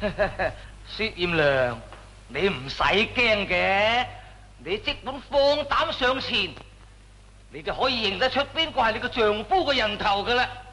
薛艷良，你唔使驚嘅，你即管放膽上前，你就可以認得出邊個係你個丈夫嘅人頭噶啦。